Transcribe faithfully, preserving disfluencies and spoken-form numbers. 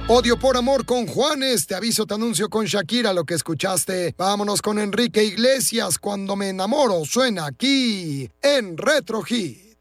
Odio por amor con Juanes, Te aviso, te anuncio con Shakira, lo que escuchaste. Vámonos con Enrique Iglesias, Cuando me enamoro, suena aquí en Retro Hits.